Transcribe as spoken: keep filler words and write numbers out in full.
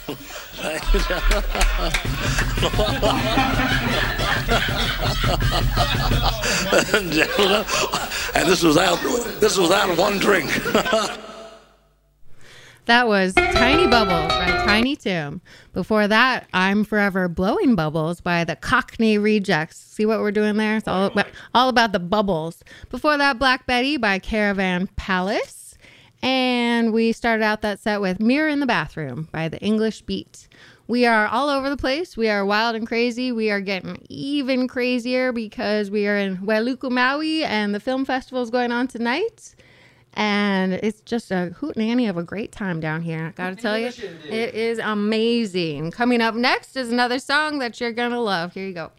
Thank you, gentlemen. And this was out. This was out of one drink. That was Tiny Bubbles by Tiny Tim. Before that, I'm Forever Blowing Bubbles by the Cockney Rejects. See what we're doing there? It's all about, all about the bubbles. Before that, Black Betty by Caravan Palace. And we started out that set with Mirror in the Bathroom by the English Beat. We are all over the place. We are wild and crazy. We are getting even crazier because we are in Wailuku, Maui, and the film festival is going on tonight. And it's just a hootenanny of a great time down here. I gotta tell you, it is amazing. Coming up next is another song that you're gonna love. Here you go.